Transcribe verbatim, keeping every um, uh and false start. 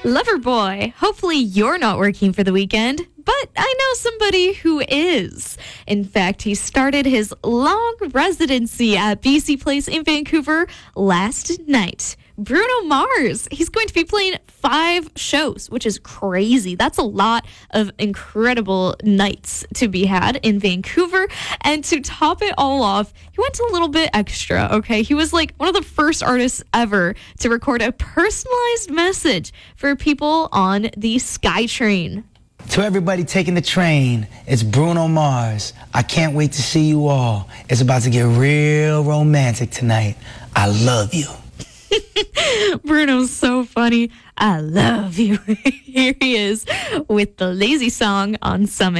Loverboy, hopefully you're not working for the weekend, but I know somebody who is. In fact, he started his long residency at B C Place in Vancouver last night. Bruno Mars, he's going to be playing five shows, which is crazy. That's a lot of incredible nights to be had in Vancouver. And to top it all off, he went a little bit extra, okay? He was like one of the first artists ever to record a personalized message for people on the SkyTrain. To everybody taking the train, it's Bruno Mars. I can't wait to see you all. It's about to get real romantic tonight. I love you. Bruno's so funny. I love you. Here he is with the Lazy Song on Summit.